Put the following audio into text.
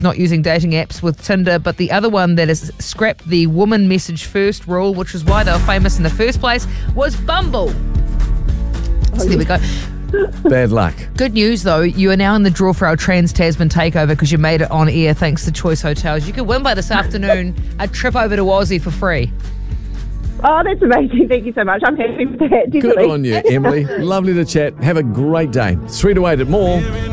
not using dating apps with Tinder, but the other one that has scrapped the woman message first rule, which is why they were famous in the first place, was Bumble. So there we go. Bad luck. Good news, though. You are now in the draw for our Trans-Tasman takeover because you made it on air thanks to Choice Hotels. You could win by this afternoon a trip over to Aussie for free. Oh, that's amazing. Thank you so much. I'm happy with that. Definitely. Good on you, Emily. Lovely to chat. Have a great day. 3 to 8 at more.